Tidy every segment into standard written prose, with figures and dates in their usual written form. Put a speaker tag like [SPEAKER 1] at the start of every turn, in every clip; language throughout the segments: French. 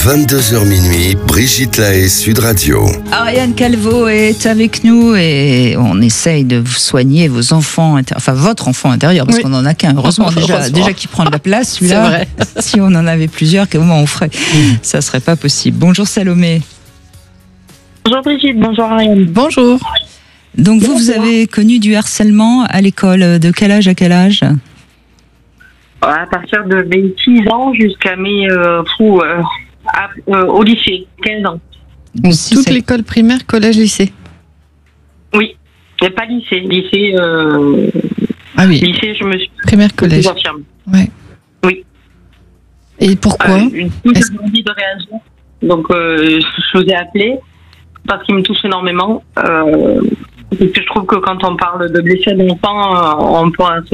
[SPEAKER 1] 22h minuit, Brigitte Lahaie, Sud Radio.
[SPEAKER 2] Ariane Calvo est avec nous et on essaye de vous soigner vos enfants, enfin votre enfant intérieur, parce qu'on n'en a qu'un, heureusement déjà qui prend de la place, celui-là. C'est vrai. Si on en avait plusieurs, comment on ferait? Ça serait pas possible. Bonjour Salomé.
[SPEAKER 3] Bonjour Brigitte, bonjour Ariane.
[SPEAKER 2] Bonjour. Donc vous avez connu du harcèlement à l'école, de quel âge à quel âge?
[SPEAKER 3] À partir de mes 6 ans jusqu'à mes au lycée, 15 ans.
[SPEAKER 4] Donc, toute l'école primaire, collège, lycée?
[SPEAKER 3] Oui, mais pas lycée. Lycée,
[SPEAKER 4] ah oui.
[SPEAKER 3] Lycée, je me suis...
[SPEAKER 4] Primaire, collège. Ouais.
[SPEAKER 3] Oui.
[SPEAKER 4] Et pourquoi
[SPEAKER 3] J'ai envie de réagir. Donc, je vous ai appelé parce qu'il me touche énormément. Parce que je trouve que quand on parle de blessures d'enfants, on pense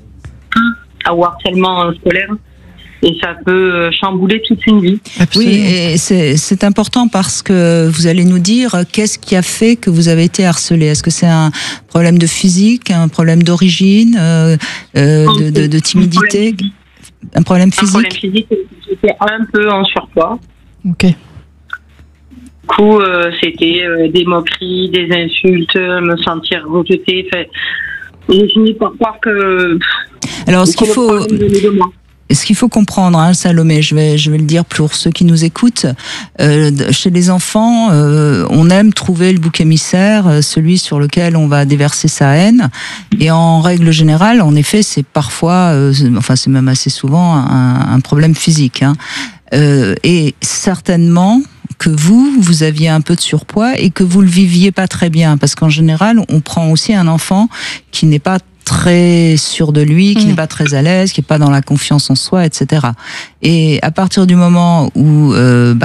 [SPEAKER 3] au harcèlement scolaire. Et ça peut chambouler toute une vie.
[SPEAKER 2] Absolument. Oui, et c'est important parce que vous allez nous dire qu'est-ce qui a fait que vous avez été harcelé. Est-ce que c'est un problème de physique, un problème d'origine, de timidité, un problème physique?
[SPEAKER 3] Un problème physique, j'étais un peu en surpoids.
[SPEAKER 4] Ok.
[SPEAKER 3] Du coup, c'était des moqueries, des insultes, me sentir rejetée. J'ai fini par croire que...
[SPEAKER 2] Alors, ce qu'il faut comprendre, hein, Salomé, je vais le dire pour ceux qui nous écoutent, chez les enfants, on aime trouver le bouc émissaire, celui sur lequel on va déverser sa haine. Et en règle générale, en effet, c'est parfois, c'est même assez souvent un problème physique. Hein. Et certainement que vous aviez un peu de surpoids et que vous le viviez pas très bien, parce qu'en général, on prend aussi un enfant qui n'est pas très sûr de lui, qui n'est pas très à l'aise, qui n'est pas dans la confiance en soi, etc. Et à partir du moment où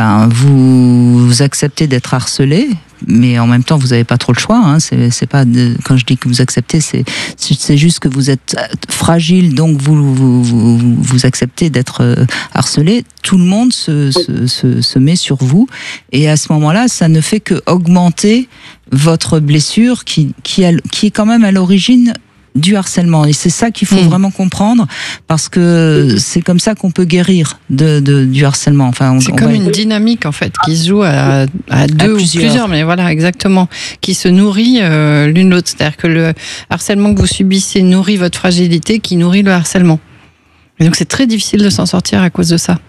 [SPEAKER 2] vous acceptez d'être harcelé, mais en même temps vous n'avez pas trop le choix, hein, c'est pas quand je dis que vous acceptez, c'est juste que vous êtes fragile, donc vous acceptez d'être harcelé. Tout le monde se met sur vous, et à ce moment-là, ça ne fait que augmenter votre blessure qui est quand même à l'origine du harcèlement. Et c'est ça qu'il faut vraiment comprendre, parce que c'est comme ça qu'on peut guérir du harcèlement. Enfin,
[SPEAKER 4] c'est comme une dynamique en fait qui se joue à deux ou plusieurs, mais voilà, exactement, qui se nourrit l'une l'autre. C'est-à-dire que le harcèlement que vous subissez nourrit votre fragilité, qui nourrit le harcèlement. Et donc c'est très difficile de s'en sortir à cause de ça.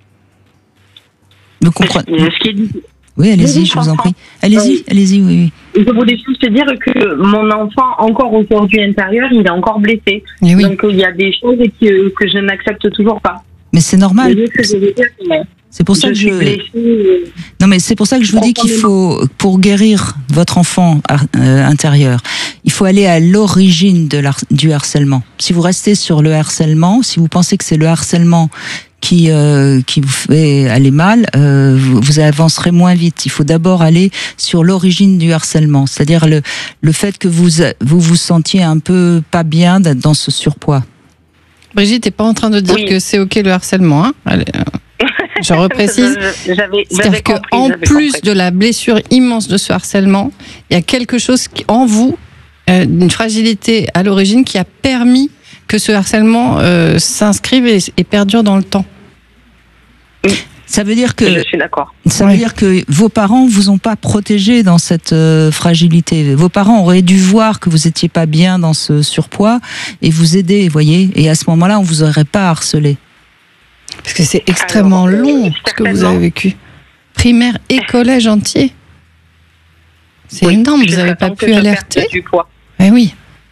[SPEAKER 2] Vous comprenez? Oui, allez-y, je vous en prie. Allez-y, oui.
[SPEAKER 3] Je voulais juste te dire que mon enfant, encore aujourd'hui intérieur, il est encore blessé.
[SPEAKER 2] Oui.
[SPEAKER 3] Donc il y a des choses que je n'accepte toujours pas.
[SPEAKER 2] Mais c'est normal. C'est pour ça que Non, mais c'est pour ça que je vous dis qu'il faut, pour guérir votre enfant intérieur, il faut aller à l'origine du harcèlement. Si vous restez sur le harcèlement, si vous pensez que c'est le harcèlement qui vous fait aller mal, vous avancerez moins vite. Il faut d'abord aller sur l'origine du harcèlement, c'est-à-dire le fait que vous sentiez un peu pas bien d'être dans ce surpoids.
[SPEAKER 4] Brigitte, t'es pas en train de dire que c'est ok le harcèlement, hein? Allez, je reprécise. C'est-à-dire qu'en plus de la blessure immense de ce harcèlement, il y a quelque chose en vous, une fragilité à l'origine qui a permis que ce harcèlement s'inscrive et perdure dans le temps.
[SPEAKER 2] Ça veut dire que
[SPEAKER 3] je suis d'accord.
[SPEAKER 2] Ça veut dire que vos parents vous ont pas protégé dans cette fragilité. Vos parents auraient dû voir que vous étiez pas bien dans ce surpoids et vous aider, vous voyez. Et à ce moment-là, on vous aurait pas harcelé.
[SPEAKER 4] Parce que c'est extrêmement long ce que vous avez vécu. Primaire et collège entier. C'est énorme. Vous n'avez pas pu alerter. Eh oui.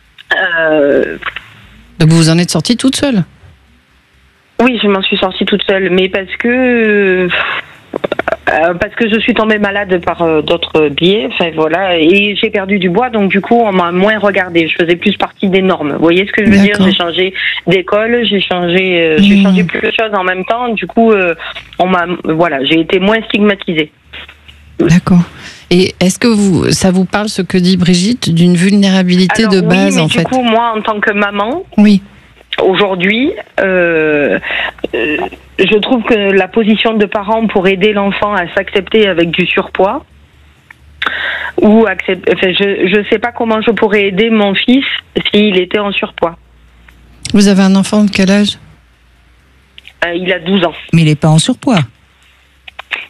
[SPEAKER 4] Donc vous en êtes sortie toute seule?
[SPEAKER 3] Oui, je m'en suis sortie toute seule, mais parce que je suis tombée malade par d'autres biais, enfin voilà, et j'ai perdu du poids, donc du coup on m'a moins regardée. Je faisais plus partie des normes. Vous voyez ce que je veux dire? J'ai changé d'école, j'ai changé plusieurs choses en même temps. Du coup, j'ai été moins stigmatisée.
[SPEAKER 4] D'accord. Et est-ce que ça vous parle ce que dit Brigitte d'une vulnérabilité de base, en fait?
[SPEAKER 3] Du coup, moi, en tant que maman, aujourd'hui, je trouve que la position de parent pour aider l'enfant à s'accepter avec du surpoids, ou je sais pas comment je pourrais aider mon fils s'il était en surpoids.
[SPEAKER 4] Vous avez un enfant de quel âge?
[SPEAKER 3] Il a 12 ans.
[SPEAKER 2] Mais il n'est pas en surpoids.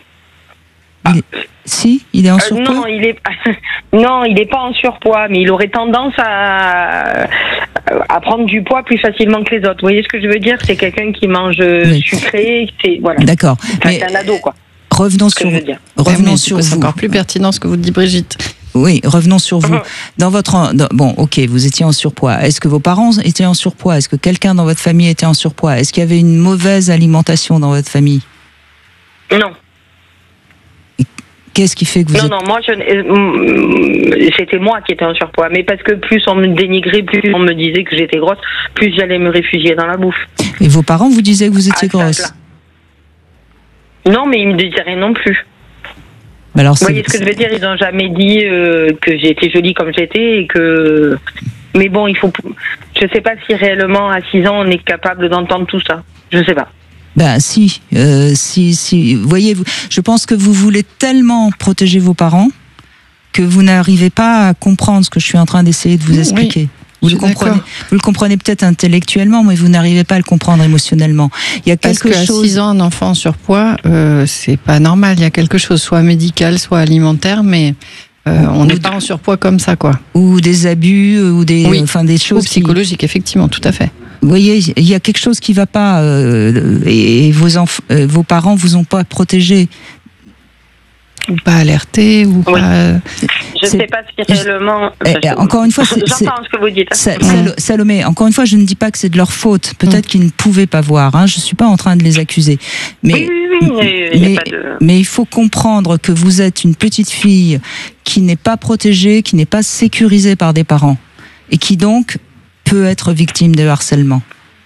[SPEAKER 2] Si, il est en surpoids.
[SPEAKER 3] Non, il est pas en surpoids, mais il aurait tendance à prendre du poids plus facilement que les autres. Vous voyez ce que je veux dire? C'est quelqu'un qui mange sucré, voilà.
[SPEAKER 2] D'accord.
[SPEAKER 3] C'est un ado, quoi.
[SPEAKER 2] Revenons sur vous.
[SPEAKER 4] C'est encore plus pertinent ce que vous dit Brigitte.
[SPEAKER 2] Oui, revenons sur vous. Bon, ok, vous étiez en surpoids. Est-ce que vos parents étaient en surpoids? Est-ce que quelqu'un dans votre famille était en surpoids? Est-ce qu'il y avait une mauvaise alimentation dans votre famille?
[SPEAKER 3] Non.
[SPEAKER 2] Qu'est-ce qui fait que vous
[SPEAKER 3] Non, moi, c'était moi qui étais en surpoids. Mais parce que plus on me dénigrait, plus on me disait que j'étais grosse, plus j'allais me réfugier dans la bouffe.
[SPEAKER 2] Et vos parents vous disaient que vous étiez grosse?
[SPEAKER 3] Non, mais ils me disaient rien non plus.
[SPEAKER 2] Alors,
[SPEAKER 3] vous voyez ce que je veux dire? Ils n'ont jamais dit que j'étais jolie comme j'étais et que... Mais bon, je sais pas si réellement à 6 ans on est capable d'entendre tout ça. Je sais pas.
[SPEAKER 2] Ben si. Vous voyez, je pense que vous voulez tellement protéger vos parents que vous n'arrivez pas à comprendre ce que je suis en train d'essayer de vous expliquer. Vous le comprenez peut-être intellectuellement, mais vous n'arrivez pas à le comprendre émotionnellement. Il y a quelque chose.
[SPEAKER 4] Parce qu'à 6 ans, un enfant en surpoix, c'est pas normal. Il y a quelque chose, soit médical, soit alimentaire, mais on n'est pas en surpoids comme ça, quoi.
[SPEAKER 2] Ou des abus, ou des choses.
[SPEAKER 4] Ou psychologiques, effectivement, tout à fait.
[SPEAKER 2] Vous voyez, il y a quelque chose qui va pas, et vos parents vous ont pas protégé.
[SPEAKER 4] Ou pas alerté, ou pas...
[SPEAKER 3] Je sais pas si réellement...
[SPEAKER 2] Encore une fois,
[SPEAKER 3] j'entends ce que vous dites.
[SPEAKER 2] Salomé, encore une fois, je ne dis pas que c'est de leur faute. Peut-être qu'ils ne pouvaient pas voir. Hein. Je suis pas en train de les accuser. Mais, mais il faut comprendre que vous êtes une petite fille qui n'est pas protégée, qui n'est pas sécurisée par des parents. Et qui donc peut être victime de harcèlement.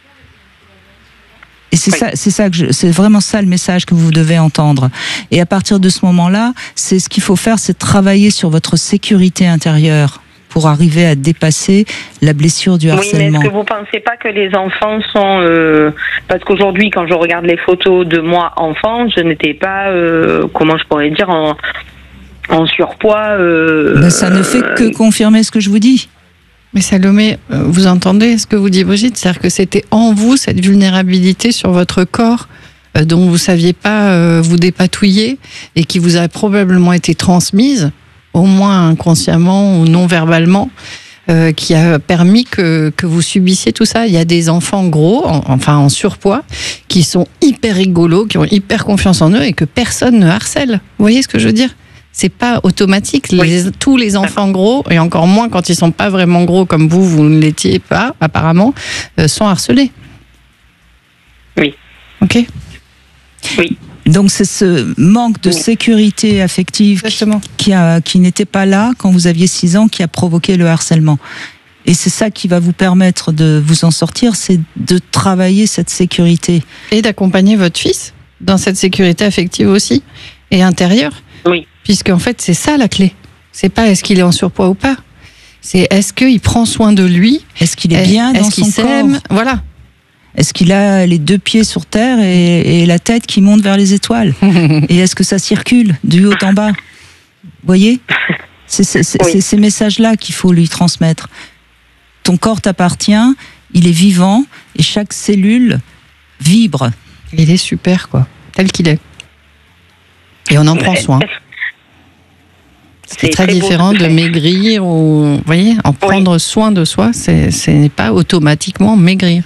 [SPEAKER 2] Et c'est vraiment ça le message que vous devez entendre. Et à partir de ce moment-là, c'est ce qu'il faut faire, c'est travailler sur votre sécurité intérieure pour arriver à dépasser la blessure du harcèlement.
[SPEAKER 3] Oui, mais est-ce que vous pensez pas que les enfants sont... parce qu'aujourd'hui, quand je regarde les photos de moi enfant, je n'étais pas, comment je pourrais dire, en surpoids.
[SPEAKER 2] Ça ne fait que confirmer ce que je vous dis.
[SPEAKER 4] Mais Salomé, vous entendez ce que vous dit Brigitte? C'est-à-dire que c'était en vous, cette vulnérabilité sur votre corps dont vous ne saviez pas vous dépatouiller et qui vous a probablement été transmise, au moins inconsciemment ou non verbalement, qui a permis que vous subissiez tout ça. Il y a des enfants gros, en surpoids, qui sont hyper rigolos, qui ont hyper confiance en eux et que personne ne harcèle. Vous voyez ce que je veux dire? C'est pas automatique. Tous les enfants gros, et encore moins quand ils sont pas vraiment gros comme vous ne l'étiez pas, apparemment, sont harcelés.
[SPEAKER 3] Oui.
[SPEAKER 4] Ok.
[SPEAKER 3] Oui.
[SPEAKER 2] Donc c'est ce manque de sécurité affective qui n'était pas là quand vous aviez 6 ans qui a provoqué le harcèlement. Et c'est ça qui va vous permettre de vous en sortir, c'est de travailler cette sécurité.
[SPEAKER 4] Et d'accompagner votre fils dans cette sécurité affective aussi, et intérieure.
[SPEAKER 3] Oui.
[SPEAKER 4] Puisqu'en fait, c'est ça la clé. C'est pas est-ce qu'il est en surpoids ou pas. C'est est-ce qu'il prend soin de lui.
[SPEAKER 2] Est-ce qu'il est bien dans son corps.
[SPEAKER 4] Voilà.
[SPEAKER 2] Est-ce qu'il a les 2 pieds sur terre et la tête qui monte vers les étoiles? Et est-ce que ça circule du haut en bas? Vous voyez? C'est ces messages-là qu'il faut lui transmettre. Ton corps t'appartient, il est vivant et chaque cellule vibre.
[SPEAKER 4] Il est super, quoi. Tel qu'il est. Et on en prend soin. C'est très différent de maigrir ou, vous voyez, en prendre soin de soi, ce n'est pas automatiquement maigrir.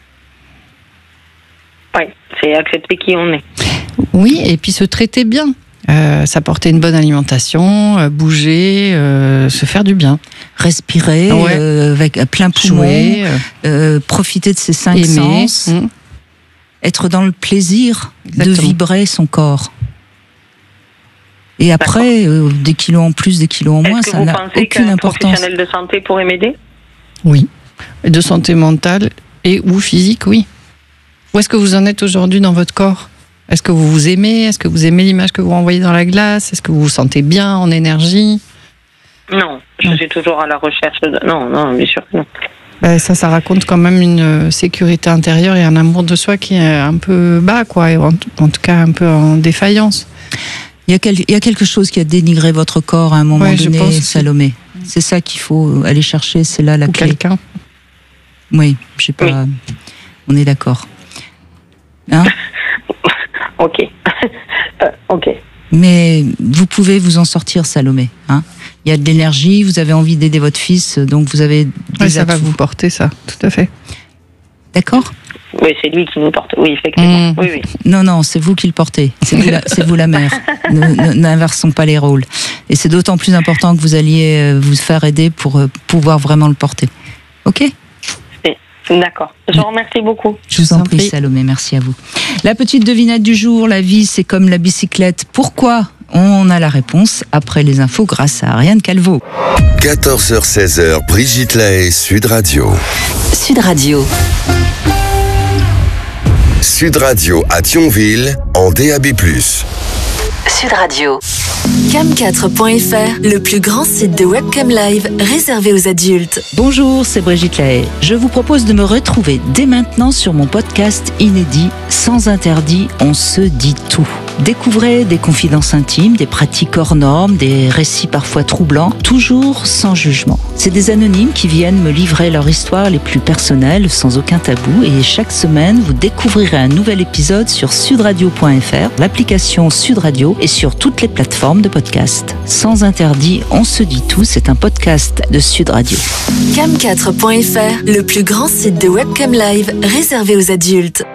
[SPEAKER 3] Oui, c'est accepter qui on est.
[SPEAKER 4] Oui, et puis se traiter bien. S'apporter une bonne alimentation, bouger, se faire du bien.
[SPEAKER 2] Respirer avec plein poumon, profiter de ses 5 sens, être dans le plaisir de vibrer son corps. Et après, des kilos en plus, des kilos en moins, ça n'a aucune importance.
[SPEAKER 3] Est-ce que vous pensez qu'un professionnel de santé pourrait m'aider?
[SPEAKER 4] Oui. De santé mentale et ou physique, oui. Où est-ce que vous en êtes aujourd'hui dans votre corps? Est-ce que vous vous aimez? Est-ce que vous aimez l'image que vous renvoyez dans la glace? Est-ce que vous vous sentez bien, en énergie?
[SPEAKER 3] Non, je suis toujours à la recherche de... Non, bien sûr que non.
[SPEAKER 4] Ça raconte quand même une sécurité intérieure et un amour de soi qui est un peu bas, quoi, et en tout cas un peu en défaillance.
[SPEAKER 2] Il y a quelque chose qui a dénigré votre corps à un moment donné, Salomé. C'est ça qu'il faut aller chercher, c'est là la clé.
[SPEAKER 4] Quelqu'un.
[SPEAKER 2] Oui, je sais pas. On est d'accord. Hein?
[SPEAKER 3] Ok. Ok.
[SPEAKER 2] Mais vous pouvez vous en sortir, Salomé. Hein. Il y a de l'énergie, vous avez envie d'aider votre fils, donc vous avez des
[SPEAKER 4] ça va vous porter, ça, tout à fait.
[SPEAKER 2] D'accord ?
[SPEAKER 3] Oui, c'est lui qui nous porte. Oui, effectivement. Oui.
[SPEAKER 2] Non, c'est vous qui le portez. C'est vous la mère. N'inversons pas les rôles. Et c'est d'autant plus important que vous alliez vous faire aider pour pouvoir vraiment le porter. Ok ?
[SPEAKER 3] D'accord. Je vous remercie beaucoup.
[SPEAKER 2] Je vous en prie, Salomé. Merci à vous. La petite devinette du jour. La vie, c'est comme la bicyclette. Pourquoi ? On a la réponse après les infos grâce à Ariane Calvo.
[SPEAKER 1] 14h-16h, Brigitte Lahaie, Sud Radio.
[SPEAKER 5] Sud Radio.
[SPEAKER 1] Sud Radio à Thionville, en DAB+.
[SPEAKER 5] Sud Radio. Cam4.fr, le plus grand site de webcam live réservé aux adultes.
[SPEAKER 2] Bonjour, c'est Brigitte Lahaie. Je vous propose de me retrouver dès maintenant sur mon podcast inédit Sans interdit, on se dit tout. Découvrez des confidences intimes, des pratiques hors normes, des récits parfois troublants, toujours sans jugement. C'est des anonymes qui viennent me livrer leur histoire les plus personnelles, sans aucun tabou, et chaque semaine, vous découvrirez un nouvel épisode sur sudradio.fr, l'application Sud Radio et sur toutes les plateformes de podcast. Sans interdit, on se dit tout, c'est un podcast de Sud Radio.
[SPEAKER 5] Cam4.fr, le plus grand site de webcam live réservé aux adultes.